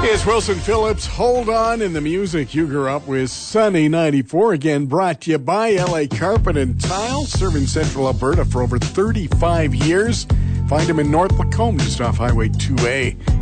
It's Wilson Phillips. Hold on in the music you grew up with. Sunny 94, again brought to you by LA Carpet and Tile, serving Central Alberta for over 35 years. Find them in North Lacombe, just off Highway 2A.